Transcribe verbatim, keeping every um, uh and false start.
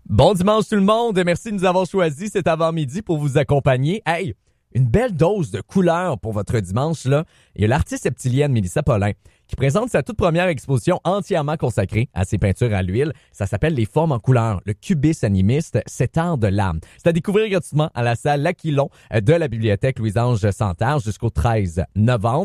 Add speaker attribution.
Speaker 1: Bon dimanche tout le monde, merci de nous avoir choisi cet avant-midi pour vous accompagner. Hey, une belle dose de couleur pour votre dimanche là. Il y a l'artiste septilienne Mélissa Paulin qui présente sa toute première exposition entièrement consacrée à ses peintures à l'huile. Ça s'appelle Les formes en couleur, le cubisme animiste, cet art de l'âme. C'est à découvrir gratuitement à la salle L'Aquilon de la bibliothèque Louis-Ange Santard jusqu'au treize novembre.